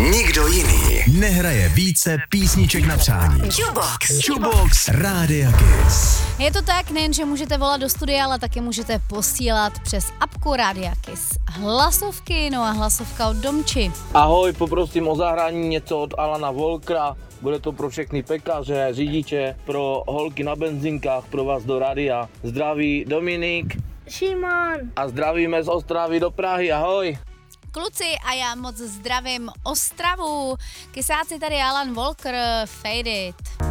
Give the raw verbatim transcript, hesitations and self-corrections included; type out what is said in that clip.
Nikdo jiný nehraje více písniček na přání. Jukebox. Jukebox Rádia Kiss. Je to tak, nejen, že můžete volat do studia, ale taky můžete posílat přes apku Rádia Kiss hlasovky, no a hlasovka od Domči. Ahoj, poprosím o zahrání něco od Alana Volkera. Bude to pro všechny pekaře, řidiče, pro holky na benzinkách, pro vás do rádia. Zdraví Dominik. Šimon. A zdravíme z Ostravy do Prahy, ahoj. Kluci, a já moc zdravím Ostravu. Kysáci tady Alan Walker, Fade It.